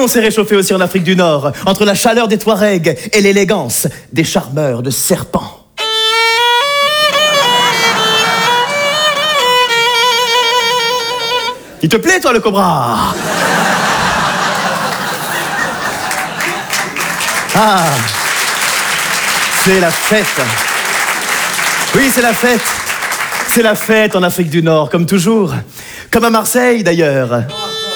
violon s'est réchauffé aussi en Afrique du Nord, entre la chaleur des Touaregs et l'élégance des charmeurs de serpents. Il te plaît, toi, le cobra? Ah, c'est la fête. Oui, c'est la fête. C'est la fête en Afrique du Nord, comme toujours. Comme à Marseille, d'ailleurs.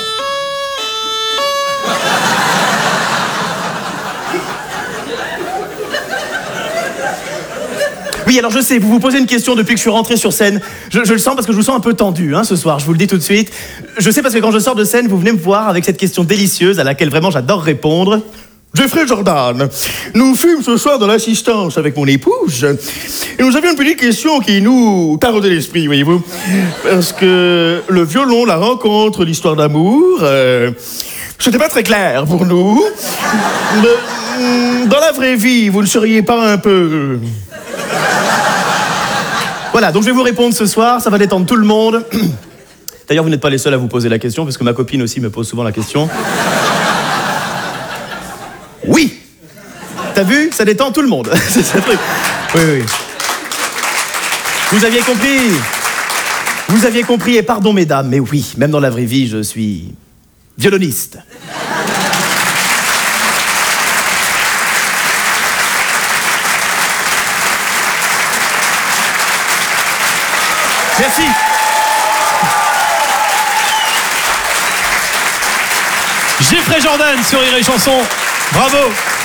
Oui, alors je sais, vous vous posez une question depuis que je suis rentré sur scène. Je le sens parce que je vous sens un peu tendu ce soir, je vous le dis tout de suite. Je sais parce que quand je sors de scène, vous venez me voir avec cette question délicieuse à laquelle vraiment j'adore répondre. Jeffrey Jordan, nous fûmes ce soir dans l'assistance avec mon épouse et nous avions une petite question qui nous taraudait l'esprit, voyez-vous. Parce que le violon, la rencontre, l'histoire d'amour, c'était pas très clair pour nous. Dans la vraie vie, vous ne seriez pas un peu... Voilà, donc je vais vous répondre ce soir, ça va détendre tout le monde. D'ailleurs, vous n'êtes pas les seuls à vous poser la question, parce que ma copine aussi me pose souvent la question. Oui! T'as vu? Ça détend tout le monde. C'est ce truc. Oui, oui. Vous aviez compris? Vous aviez compris, et pardon mesdames, mais oui, même dans la vraie vie, je suis violoniste. Merci. Jeffrey Jordan sur Rire et Chanson. Bravo.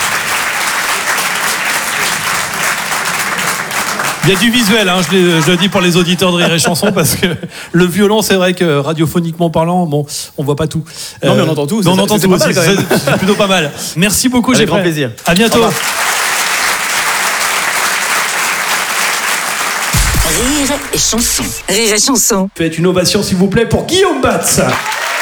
Il y a du visuel, je le dis pour les auditeurs de Rire et Chanson, parce que le violon, c'est vrai que radiophoniquement parlant, bon, on voit pas tout. Non, mais on entend tout. On entend tout, c'est plutôt pas mal. Merci beaucoup, Jeffrey. Avec grand plaisir. À bientôt. Rire et Chanson. Rire et Chanson. Faites une ovation, s'il vous plaît, pour Guillaume Batz.